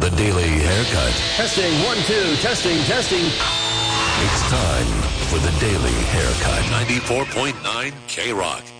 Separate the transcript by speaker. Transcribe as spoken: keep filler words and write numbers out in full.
Speaker 1: The Daily Haircut.
Speaker 2: Testing, one, two, testing, testing.
Speaker 1: It's time for The Daily Haircut. ninety-four point nine K-Rock.